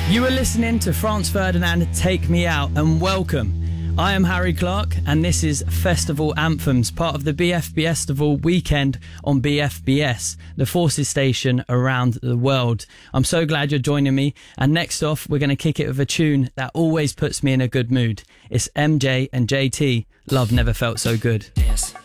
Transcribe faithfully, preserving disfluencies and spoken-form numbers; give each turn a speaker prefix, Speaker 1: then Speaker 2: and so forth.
Speaker 1: You are listening to Franz Ferdinand, Take Me Out, and welcome. I am Harry Clark, and this is Festival Anthems, part of the B F B Festival weekend on B F B S, the Forces station around the world. I'm so glad you're joining me, and next off, we're going to kick it with a tune that always puts me in a good mood. It's M J and J T, Love Never Felt So Good.
Speaker 2: Yes.